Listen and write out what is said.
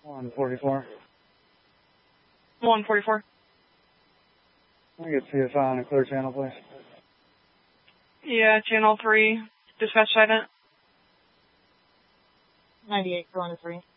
144. 144. Can I get CSI on a clear channel, please? Yeah, channel 3. Dispatch Trident. 98 going to 3.